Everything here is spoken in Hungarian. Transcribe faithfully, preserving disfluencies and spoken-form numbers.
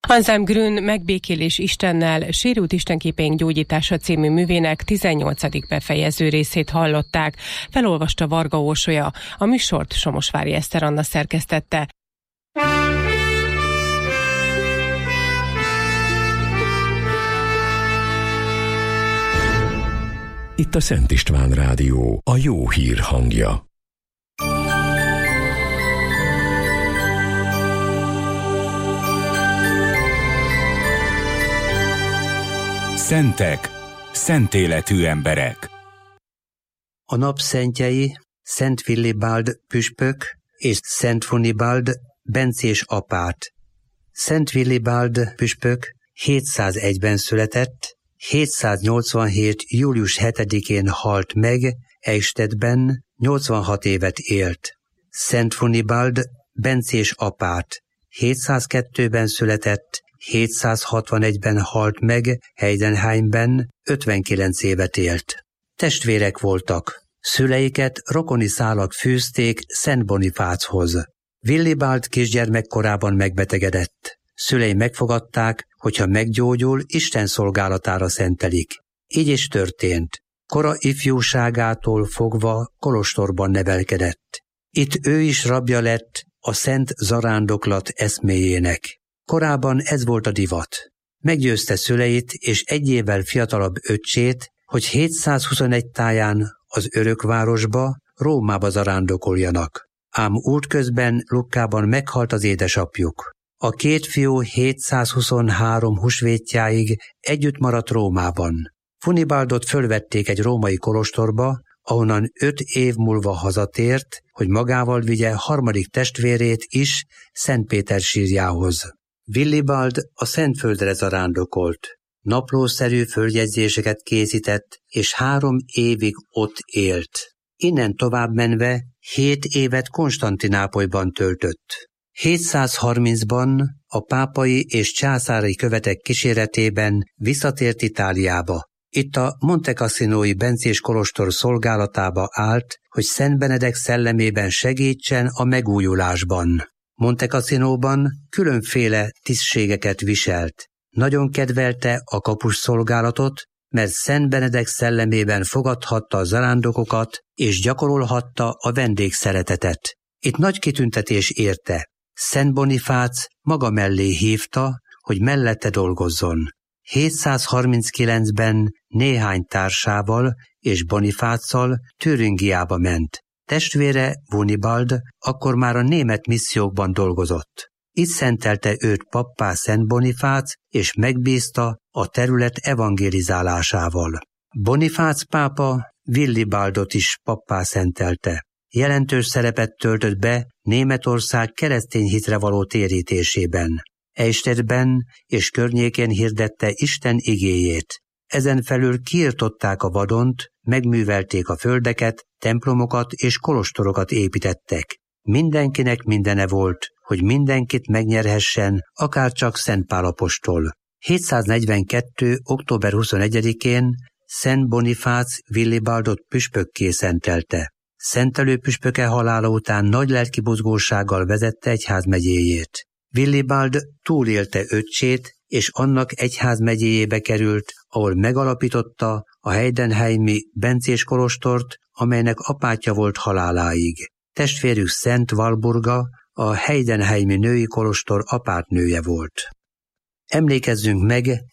Anselm Grün Megbékélés Istennel, sérült istenképénk gyógyítása című művének tizennyolcadik befejező részét hallották. Felolvasta Varga Orsolya, a műsort Somosvári Eszter Anna szerkesztette. Itt a Szent István Rádió, a jó hír hangja. Szentek, szent életű emberek. A nap szentjei Szent Willibald püspök és Szent Funibald bencés apát. Szent Willibald püspök hétszázegyben született, hétszáznyolcvanhét. július hetedikén halt meg, Eichstättben nyolcvanhat évet élt. Szent Funibald bencés apát hétszázkettőben született, hétszázhatvanegyben halt meg, Heidenheimben ötvenkilenc évet élt. Testvérek voltak. Szüleiket rokoni szálak fűzték Szent Bonifáchoz. Willibald kisgyermekkorában megbetegedett. Szülei megfogadták, hogyha meggyógyul, Isten szolgálatára szentelik. Így is történt. Kora ifjúságától fogva kolostorban nevelkedett. Itt ő is rabja lett a szent zarándoklat eszméjének. Korábban ez volt a divat. Meggyőzte szüleit és egy évvel fiatalabb öccsét, hogy hétszázhuszonegy táján az örökvárosba, Rómába zarándokoljanak. Ám útközben Lukkában meghalt az édesapjuk. A két fiú hétszázhuszonhárom húsvétjáig együtt maradt Rómában. Funibaldot fölvették egy római kolostorba, ahonnan öt év múlva hazatért, hogy magával vigye harmadik testvérét is Szent Péter sírjához. Willibald a Szentföldre zarándokolt. Naplószerű földjegyzéseket készített, és három évig ott élt. Innen tovább menve hét évet Konstantinápolyban töltött. hétszázharmincban a pápai és császári követek kíséretében visszatért Itáliába. Itt a Monte Cassinoi bencés kolostor szolgálatába állt, hogy Szent Benedek szellemében segítsen a megújulásban. Monte Cassinóban különféle tisztségeket viselt. Nagyon kedvelte a kapusszolgálatot, mert Szent Benedek szellemében fogadhatta a zarándokokat és gyakorolhatta a vendégszeretetet. Itt nagy kitüntetés érte. Szent Bonifác maga mellé hívta, hogy mellette dolgozzon. hétszázharminckilencben néhány társával és Bonifáccal Türingiába ment. Testvére Wunibald akkor már a német missziókban dolgozott. Itt szentelte őt pappá Szent Bonifác, és megbízta a terület evangelizálásával. Bonifác pápa Willibaldot is pappá szentelte. Jelentős szerepet töltött be Németország keresztény hitre való térítésében. Eichstättben és környékén hirdette Isten igéjét. Ezen felül kiirtották a vadont, megművelték a földeket, templomokat és kolostorokat építettek. Mindenkinek mindene volt, hogy mindenkit megnyerhessen, akárcsak Szent Pál apostol. hétszáznegyvenkettő. október huszonegyedikén Szent Bonifác Willibaldot püspökké szentelte. Szentelő püspöke halála után nagy lelkibuzgósággal vezette egyházmegyéjét. Willibald túlélte öccsét, és annak egyházmegyéjébe került, ahol megalapította a heidenheimi bencés kolostort, amelynek apátja volt haláláig. Testvérük Szent Walburga a heidenheimi női kolostor apátnője volt. Emlékezzünk meg